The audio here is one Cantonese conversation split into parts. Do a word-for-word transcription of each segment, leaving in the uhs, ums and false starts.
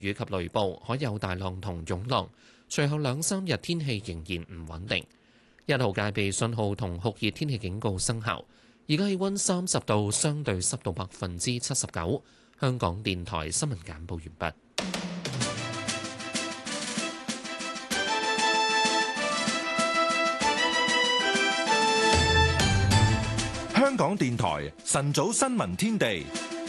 雨及雷暴，海有大浪同湧浪。隨後兩三日天氣仍然唔穩定。一號戒備信號同酷熱天氣警告生效。而家氣溫三十度，相對濕度百分之七十九。香港電台新聞簡報完畢。 香港電台晨早新聞天地。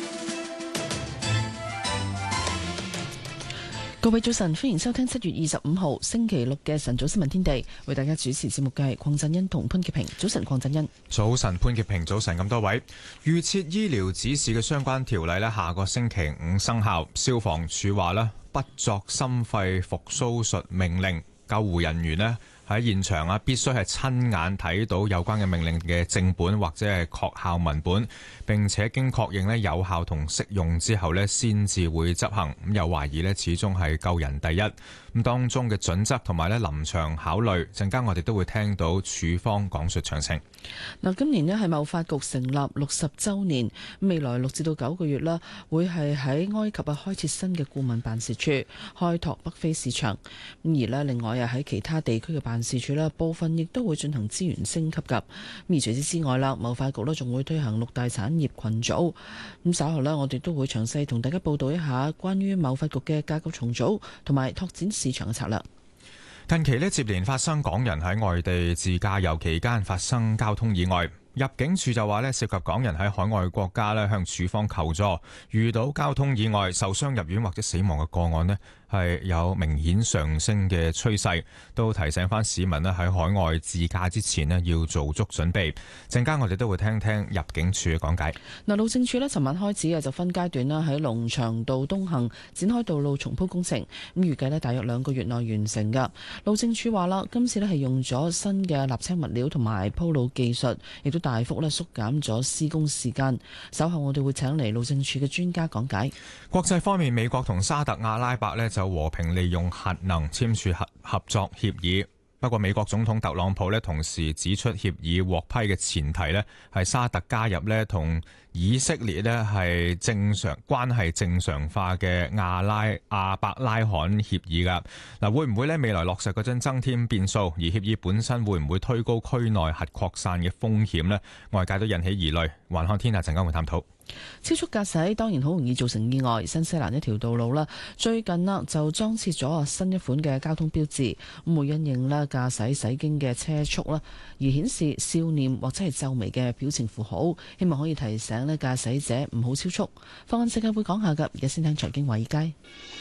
各位早晨，歡迎收聽七月二十五號星期六嘅晨早新聞天地。為大家主持節目嘅係鄺振欣同潘潔平。早晨，鄺振欣。 早晨，潘潔平。早晨，咁多位。預設醫療指示嘅相關條例呢，下個星期五生效。消防處話呢，不作心肺復甦術命令，救護人員呢喺現場啊，必須係親眼睇到有關嘅命令嘅正本或者係學校文本，並且經確認咧有效同適用之後咧，先至會執行。咁有懷疑咧，始終係救人第一。咁當中嘅準則同埋咧臨場考慮，陣間我哋都會聽到處方講述詳情。 嗱，今年咧係貿發局成立六十週年，未來六至到九個月啦，會係喺埃及啊開設新嘅顧問辦事處，開拓北非市場。咁而咧，另外啊喺其他地區嘅辦事處啦，部分亦都會進行資源升級㗎。咁而除此之外啦，貿發局咧仲會推行六大產業群組。咁稍後咧，我哋都會詳細同大家報道一下關於貿發局嘅架構重組同埋拓展市場嘅策略。 近期呢，接連發生港人喺外地自駕遊期間發生交通意外。入境處就話呢，涉及港人喺海外國家呢向處方求助，遇到交通意外受傷入院或者死亡嘅個案呢，係有明顯上升嘅趨勢，都提醒翻市民呢喺海外自駕之前呢要做足準備。陣間我哋都會聽聽入境處嘅講解。 嗱，路政署呢尋晚開始啊，就分階段啦喺龍翔道東行展開道路重鋪工程，咁預計呢大約兩個月內完成㗎。路政署話啦，今次呢係用咗新嘅瀝青物料同埋鋪路技術，亦都大幅咧縮減咗施工時間。稍後我哋會請嚟路政署嘅專家講解。 國際方面，美國同沙特阿拉伯呢就和平利用核能簽署合合作協議。不過美國總統特朗普呢同時指出，協議獲批嘅前提呢係沙特加入呢同以色列呢係正常關係正常化嘅亞拉亞伯拉罕協議㗎。嗱，會唔會呢未來落實嗰陣增添變數？而協議本身會唔會推高區內核擴散嘅風險呢？外界都引起疑慮。環看天下陣間會探討。 超速駕駛當然好容易造成意外。新西蘭一條道路啦，最近啦就裝設咗新一款嘅交通標誌，咁會因應啦駕駛駛經嘅車速啦，而顯示笑臉或者係皺眉嘅表情符號，希望可以提醒咧駕駛者唔好超速。放眼世界會講下㗎，而家先聽財經華爾街。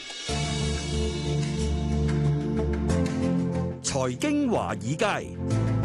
財經華爾街。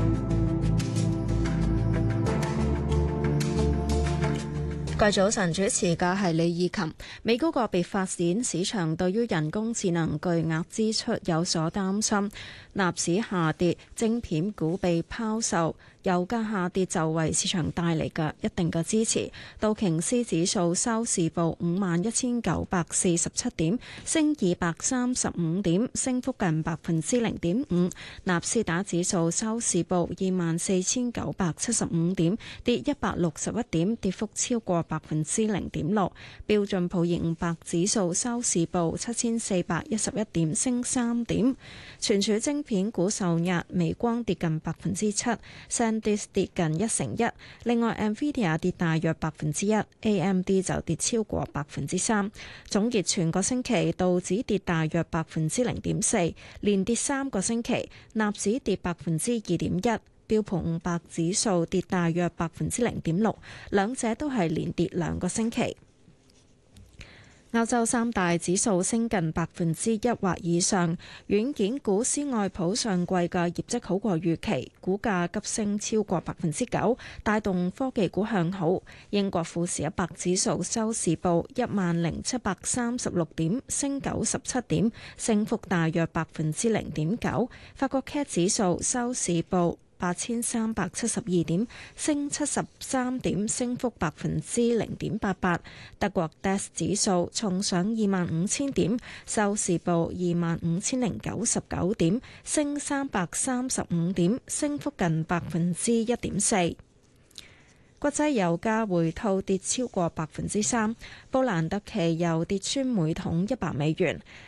各位早晨，主持嘅係李以琴。美股個別發展，市場對於人工智能巨額支出有所擔心，納指下跌，晶片股被拋售。油價下跌就為市場帶嚟嘅一定嘅支持。道瓊斯指數收市報五萬一千九百四十七點，升二百三十五點，升幅近百分之零點五。納斯達指數收市報二萬四千九百七十五點，跌一百六十一點，跌幅超過百分之零點六。標準普爾五百指數收市報七千四百一十一點，升三點。存儲晶片股受壓，微光跌近百分之七。跌近一成一，另外 Nvidia 跌大約百分之一 ，A M D 就跌超過百分之三。總結全個星期，道指跌大約百分之零點四，連跌三個星期；納指跌百分之二點一，標普五百指數跌大約百分之零點六，兩者都係連跌兩個星期。歐洲三大指數升近百分之一或以上，軟件股斯愛普上季嘅業績好過預期，股價急升超過百分之九，帶動科技股向好。英國富時一百指數收市報一萬零七百三十六點，升九十七點，升幅大約百分之零點九。法國 C A C 指數收市報八千三百七十二點，升七十三點，升幅百分之零點八八。德國 D A X 指數重上二萬五千點，收市報二萬五千零九十九點，升三百三十五點，升幅近百分之一點四。 國際油價回吐跌超過百分之三，布蘭特期油跌穿每桶一百美元。